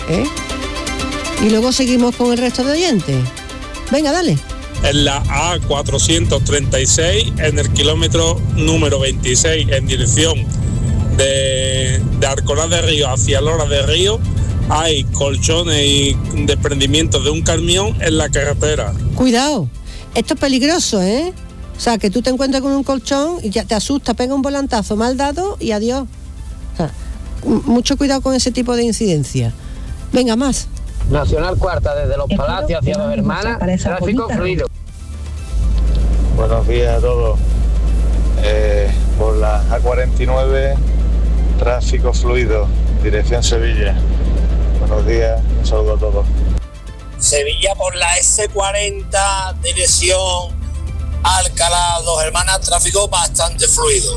Y luego seguimos con el resto de oyentes. Venga, dale. En la A436, en el kilómetro número 26, en dirección de Alcalá de Río hacia Lora de Río, hay colchones y desprendimientos de un camión en la carretera. Cuidado, esto es peligroso, ¿eh? O sea, que tú te encuentras con un colchón y ya te asusta, pega un volantazo mal dado y adiós. O sea, mucho cuidado con ese tipo de incidencias. Venga, más. Nacional Cuarta, desde Los Palacios hacia Dos Hermanas, tráfico fluido. Buenos días a todos. Por la A49, tráfico fluido, dirección Sevilla. Buenos días, un saludo a todos. Sevilla por la S40, dirección Alcalá, Dos Hermanas, tráfico bastante fluido.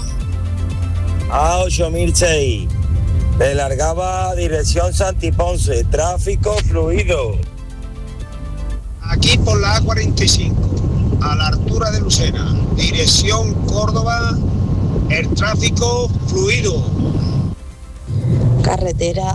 A8006, de Largaba, dirección Santiponce, tráfico fluido. Aquí por la A45, a la altura de Lucena, dirección Córdoba, el tráfico fluido. Carretera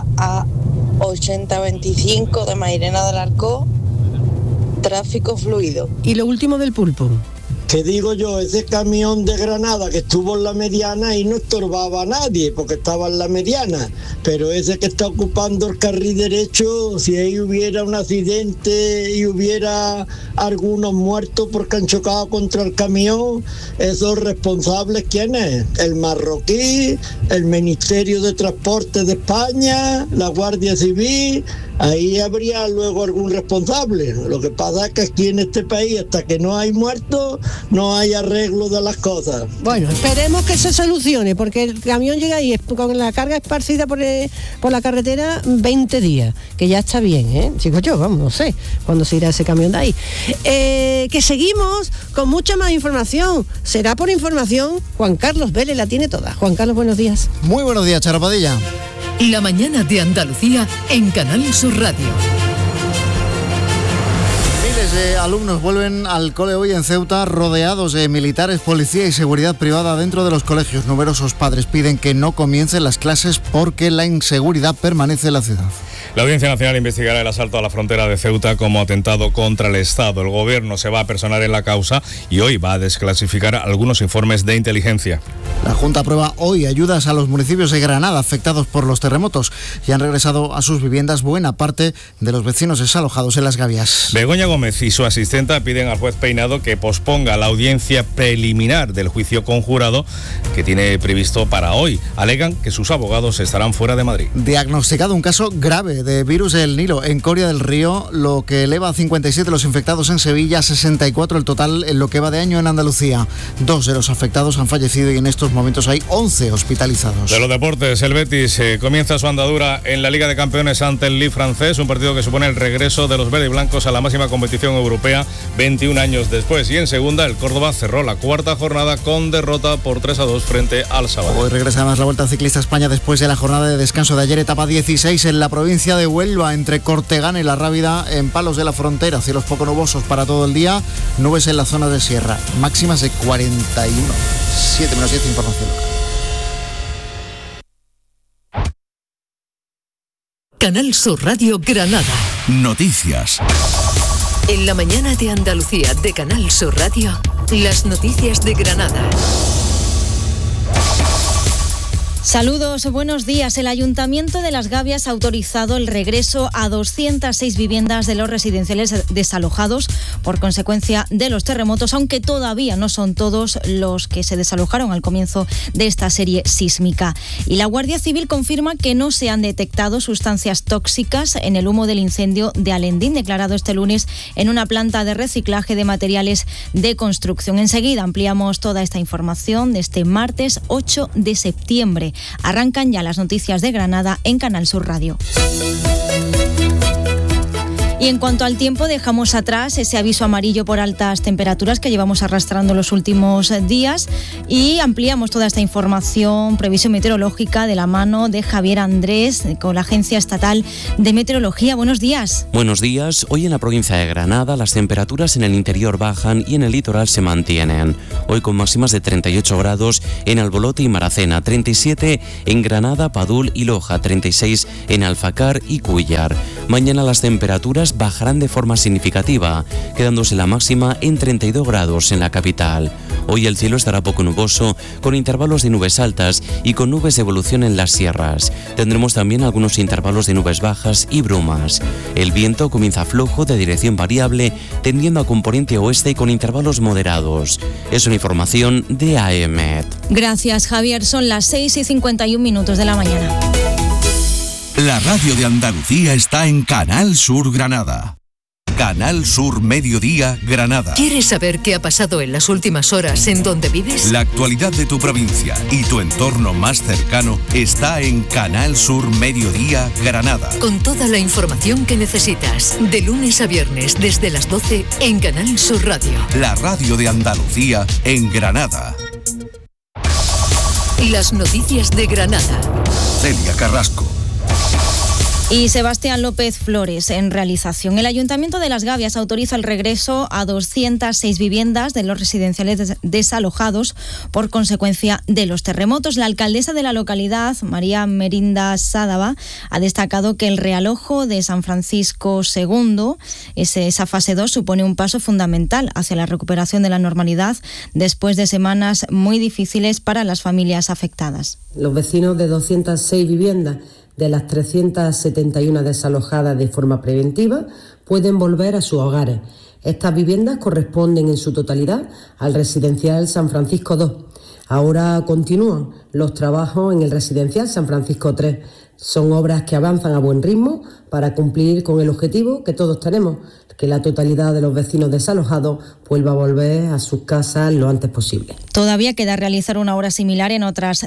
A8025 de Mairena del Arcó, tráfico fluido. Y lo último del pulpo. ¿Qué digo yo? Ese camión de Granada que estuvo en la mediana y no estorbaba a nadie porque estaba en la mediana, pero ese que está ocupando el carril derecho, si ahí hubiera un accidente y hubiera algunos muertos porque han chocado contra el camión, esos responsables, ¿quién es? El marroquí, el Ministerio de Transporte de España, la Guardia Civil. Ahí habría luego algún responsable. Lo que pasa es que aquí en este país, hasta que no hay muertos, no hay arreglo de las cosas. Bueno, esperemos que se solucione, porque el camión llega ahí con la carga esparcida por la carretera 20 días, que ya está bien, ¿eh? Chico, yo, vamos, no sé cuándo se irá ese camión de ahí. Que seguimos con mucha más información. Será por información, Juan Carlos Vélez la tiene toda. Juan Carlos, buenos días. Muy buenos días, Charo Padilla. La mañana de Andalucía en Canal Sur Radio. Miles de alumnos vuelven al cole hoy en Ceuta rodeados de militares, policía y seguridad privada dentro de los colegios. Numerosos padres piden que no comiencen las clases porque la inseguridad permanece en la ciudad. La Audiencia Nacional investigará el asalto a la frontera de Ceuta como atentado contra el Estado. El gobierno se va a personar en la causa y hoy va a desclasificar algunos informes de inteligencia. La Junta aprueba hoy ayudas a los municipios de Granada afectados por los terremotos y han regresado a sus viviendas buena parte de los vecinos desalojados en Las Gavias. Begoña Gómez y su asistenta piden al juez Peinado que posponga la audiencia preliminar del juicio conjurado que tiene previsto para hoy. Alegan que sus abogados estarán fuera de Madrid. Diagnosticado un caso grave de virus del Nilo en Coria del Río, lo que eleva a 57 los infectados en Sevilla, 64 el total en lo que va de año en Andalucía. 2 de los afectados han fallecido y en estos momentos hay 11 hospitalizados. De los deportes, el Betis comienza su andadura en la Liga de Campeones ante el Lille francés, un partido que supone el regreso de los verde y blancos a la máxima competición europea 21 años después. Y en segunda, el Córdoba cerró la cuarta jornada con derrota por 3-2 frente al Sabadell. Hoy regresa además la Vuelta Ciclista a España después de la jornada de descanso de ayer, etapa 16 en la provincia de Huelva, entre Cortegana y La Rábida, en Palos de la Frontera. Cielos poco nubosos para todo el día, nubes en la zona de sierra, máximas de 41. 7 menos 10, información. Canal Sur Radio Granada. Noticias. En la mañana de Andalucía de Canal Sur Radio, las noticias de Granada. Saludos, buenos días. El Ayuntamiento de Las Gavias ha autorizado el regreso a 206 viviendas de los residenciales desalojados por consecuencia de los terremotos, aunque todavía no son todos los que se desalojaron al comienzo de esta serie sísmica. Y la Guardia Civil confirma que no se han detectado sustancias tóxicas en el humo del incendio de Alendín, declarado este lunes en una planta de reciclaje de materiales de construcción. Enseguida ampliamos toda esta información de este martes 8 de septiembre. Arrancan ya las noticias de Granada en Canal Sur Radio. Y en cuanto al tiempo, dejamos atrás ese aviso amarillo por altas temperaturas que llevamos arrastrando los últimos días y ampliamos toda esta información, previsión meteorológica, de la mano de Javier Andrés, con la Agencia Estatal de Meteorología. Buenos días. Buenos días. Hoy en la provincia de Granada las temperaturas en el interior bajan y en el litoral se mantienen. Hoy con máximas de 38 grados en Albolote y Maracena, 37 en Granada, Padul y Loja, 36 en Alfacar y Cúllar. Mañana las temperaturas bajarán de forma significativa, quedándose la máxima en 32 grados en la capital. Hoy el cielo estará poco nuboso, con intervalos de nubes altas y con nubes de evolución en las sierras. Tendremos también algunos intervalos de nubes bajas y brumas. El viento comienza flojo de dirección variable, tendiendo a componente oeste con intervalos moderados. Es una información de AEMET. Gracias, Javier. Son las 6:51 de la mañana. La radio de Andalucía está en Canal Sur Granada. Canal Sur Mediodía Granada. ¿Quieres saber qué ha pasado en las últimas horas en donde vives? La actualidad de tu provincia y tu entorno más cercano está en Canal Sur Mediodía Granada. Con toda la información que necesitas, de lunes a viernes desde las 12 en Canal Sur Radio. La radio de Andalucía en Granada. Las noticias de Granada. Celia Carrasco. Y Sebastián López Flores en realización. El Ayuntamiento de Las Gavias autoriza el regreso a 206 viviendas de los residenciales desalojados por consecuencia de los terremotos. La alcaldesa de la localidad, María Merinda Sádava, ha destacado que el realojo de San Francisco II, esa fase 2, supone un paso fundamental hacia la recuperación de la normalidad después de semanas muy difíciles para las familias afectadas. Los vecinos de 206 viviendas de las 371 desalojadas de forma preventiva pueden volver a sus hogares. Estas viviendas corresponden en su totalidad al residencial San Francisco II. Ahora continúan los trabajos en el residencial San Francisco III. Son obras que avanzan a buen ritmo para cumplir con el objetivo que todos tenemos, que la totalidad de los vecinos desalojados vuelva a volver a sus casas lo antes posible. Todavía queda realizar una obra similar en otras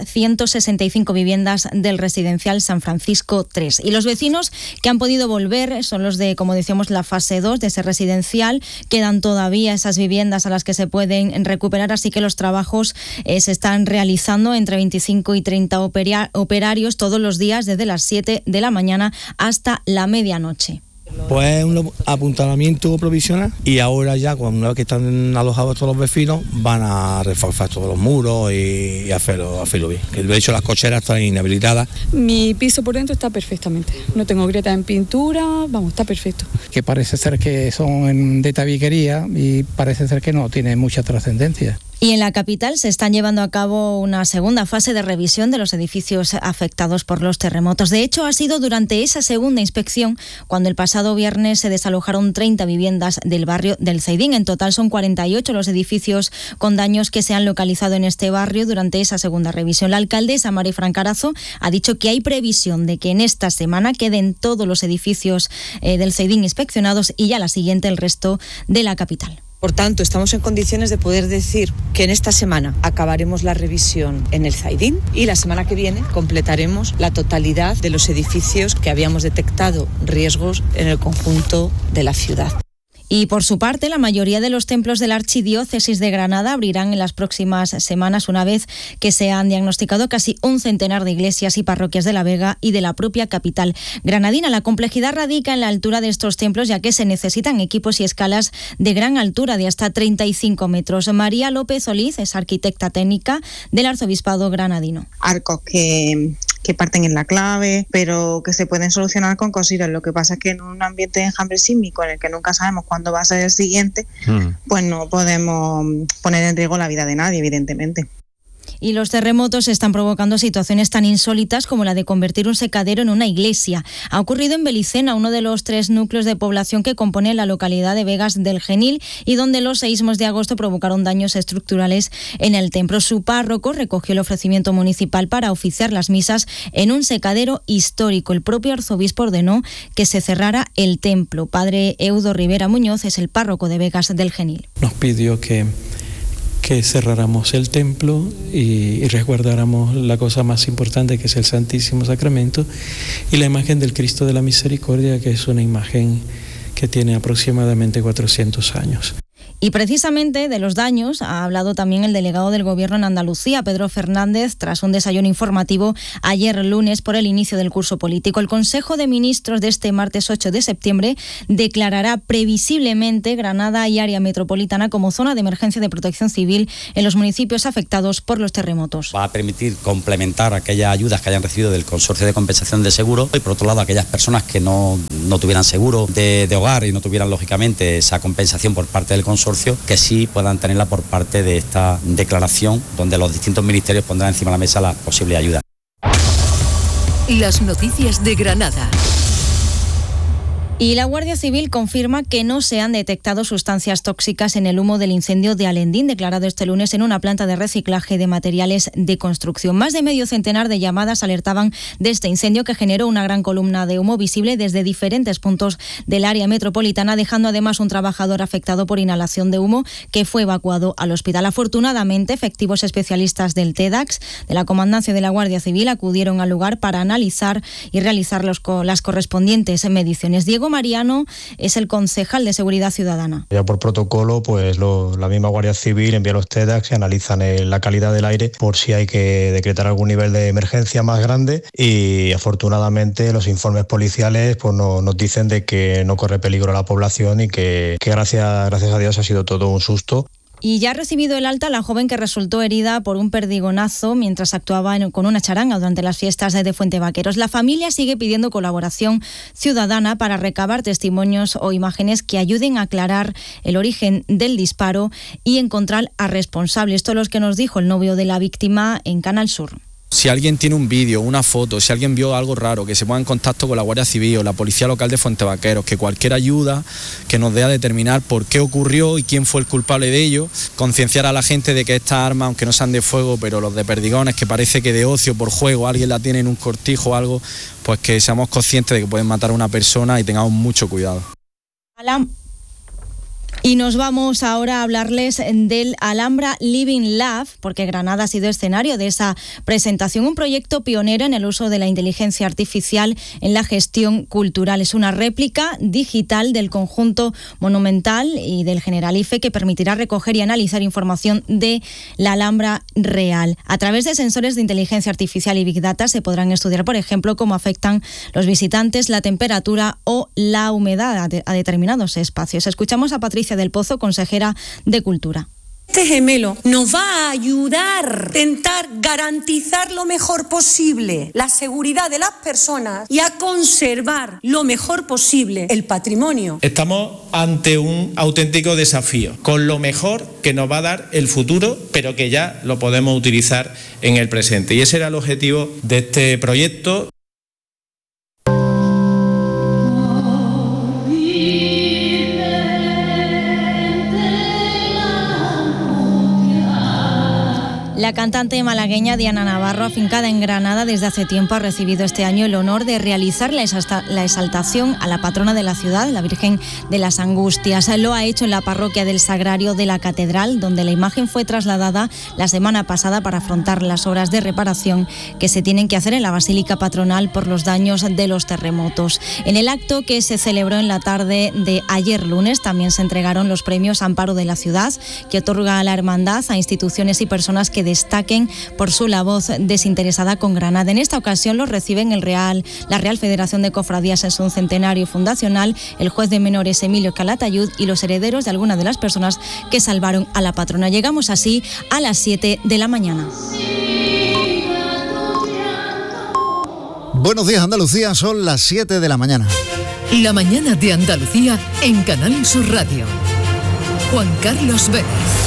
165 viviendas del residencial San Francisco III. Y los vecinos que han podido volver son los de, como decíamos, la fase 2 de ese residencial. Quedan todavía esas viviendas a las que se pueden recuperar, así que los trabajos se están realizando entre 25 y 30 operarios todos los días desde las 7 de la mañana hasta la medianoche. Pues un apuntalamiento provisional y ahora ya, una vez que están alojados todos los vecinos, van a reforzar todos los muros y hacerlo bien. De hecho, las cocheras están inhabilitadas. Mi piso por dentro está perfectamente. No tengo grietas en pintura, está perfecto. Que parece ser que son de tabiquería y parece ser que no tiene mucha trascendencia. Y en la capital se están llevando a cabo una segunda fase de revisión de los edificios afectados por los terremotos. De hecho, ha sido durante esa segunda inspección cuando el pasado viernes se desalojaron 30 viviendas del barrio del Zaidín. En total son 48 los edificios con daños que se han localizado en este barrio durante esa segunda revisión. La alcaldesa Marifran Carazo ha dicho que hay previsión de que en esta semana queden todos los edificios del Zaidín inspeccionados y ya la siguiente el resto de la capital. Por tanto, estamos en condiciones de poder decir que en esta semana acabaremos la revisión en el Zaidín y la semana que viene completaremos la totalidad de los edificios que habíamos detectado riesgos en el conjunto de la ciudad. Y por su parte, la mayoría de los templos de la Archidiócesis de Granada abrirán en las próximas semanas, una vez que se han diagnosticado casi un centenar de iglesias y parroquias de La Vega y de la propia capital granadina. La complejidad radica en la altura de estos templos, ya que se necesitan equipos y escalas de gran altura, de hasta 35 metros. María López Oliz es arquitecta técnica del Arzobispado granadino. Arcos que parten en la clave, pero que se pueden solucionar con cositas. Lo que pasa es que en un ambiente de enjambre sísmico en el que nunca sabemos cuándo va a ser el siguiente, pues no podemos poner en riesgo la vida de nadie, evidentemente. Y los terremotos están provocando situaciones tan insólitas como la de convertir un secadero en una iglesia. Ha ocurrido en Belicena, uno de los 3 núcleos de población que compone la localidad de Vegas del Genil, y donde los seísmos de agosto provocaron daños estructurales en el templo. Su párroco recogió el ofrecimiento municipal para oficiar las misas en un secadero histórico. El propio arzobispo ordenó que se cerrara el templo. Padre Eudo Rivera Muñoz es el párroco de Vegas del Genil. Nos pidió que cerráramos el templo y resguardáramos la cosa más importante, que es el Santísimo Sacramento, y la imagen del Cristo de la Misericordia, que es una imagen que tiene aproximadamente 400 años. Y precisamente de los daños ha hablado también el delegado del Gobierno en Andalucía, Pedro Fernández, tras un desayuno informativo ayer lunes por el inicio del curso político. El Consejo de Ministros de este martes 8 de septiembre declarará previsiblemente Granada y área metropolitana como zona de emergencia de protección civil en los municipios afectados por los terremotos. Va a permitir complementar aquellas ayudas que hayan recibido del Consorcio de Compensación de Seguro y, por otro lado, aquellas personas que no tuvieran seguro de hogar y no tuvieran, lógicamente, esa compensación por parte del consorcio, que sí puedan tenerla por parte de esta declaración, donde los distintos ministerios pondrán encima de la mesa las posibles ayudas. Las noticias de Granada. Y la Guardia Civil confirma que no se han detectado sustancias tóxicas en el humo del incendio de Alendín, declarado este lunes en una planta de reciclaje de materiales de construcción. Más de medio centenar de llamadas alertaban de este incendio, que generó una gran columna de humo visible desde diferentes puntos del área metropolitana, dejando además un trabajador afectado por inhalación de humo, que fue evacuado al hospital. Afortunadamente, efectivos especialistas del TEDAX, de la Comandancia de la Guardia Civil, acudieron al lugar para analizar y realizar las correspondientes mediciones. Diego Mariano es el concejal de Seguridad Ciudadana. Ya por protocolo, pues la misma Guardia Civil envía los TEDAX y analizan la calidad del aire por si hay que decretar algún nivel de emergencia más grande, y afortunadamente los informes policiales pues nos dicen de que no corre peligro a la población y que gracias a Dios ha sido todo un susto. Y ya ha recibido el alta la joven que resultó herida por un perdigonazo mientras actuaba con una charanga durante las fiestas de Fuente Vaqueros. La familia sigue pidiendo colaboración ciudadana para recabar testimonios o imágenes que ayuden a aclarar el origen del disparo y encontrar a responsables. Esto es lo que nos dijo el novio de la víctima en Canal Sur. Si alguien tiene un vídeo, una foto, si alguien vio algo raro, que se ponga en contacto con la Guardia Civil o la Policía Local de Fuente Vaqueros, que cualquier ayuda que nos dé a determinar por qué ocurrió y quién fue el culpable de ello, concienciar a la gente de que estas armas, aunque no sean de fuego, pero los de perdigones, que parece que de ocio, por juego, alguien la tiene en un cortijo o algo, pues que seamos conscientes de que pueden matar a una persona y tengamos mucho cuidado. Y nos vamos ahora a hablarles del Alhambra Living Lab, porque Granada ha sido escenario de esa presentación, un proyecto pionero en el uso de la inteligencia artificial en la gestión cultural. Es una réplica digital del conjunto monumental y del Generalife, que permitirá recoger y analizar información de la Alhambra real. A través de sensores de inteligencia artificial y Big Data se podrán estudiar, por ejemplo, cómo afectan los visitantes la temperatura o la humedad a determinados espacios. Escuchamos a Patricia del Pozo, consejera de Cultura. Este gemelo nos va a ayudar a intentar garantizar lo mejor posible la seguridad de las personas y a conservar lo mejor posible el patrimonio. Estamos ante un auténtico desafío, con lo mejor que nos va a dar el futuro, pero que ya lo podemos utilizar en el presente. Y ese era el objetivo de este proyecto. La cantante malagueña Diana Navarro, afincada en Granada desde hace tiempo, ha recibido este año el honor de realizar la exaltación a la patrona de la ciudad, la Virgen de las Angustias. Lo ha hecho en la parroquia del Sagrario de la Catedral, donde la imagen fue trasladada la semana pasada para afrontar las obras de reparación que se tienen que hacer en la Basílica Patronal por los daños de los terremotos. En el acto que se celebró en la tarde de ayer lunes, también se entregaron los premios Amparo de la Ciudad, que otorga a la hermandad a instituciones y personas que destaquen por su labor desinteresada con Granada. En esta ocasión los reciben la Real Federación de Cofradías en su centenario fundacional, el juez de menores Emilio Calatayud y los herederos de algunas de las personas que salvaron a la patrona. Llegamos así a las 7 de la mañana. Buenos días, Andalucía, son las 7 de la mañana. La mañana de Andalucía en Canal Sur Radio. Juan Carlos Vélez.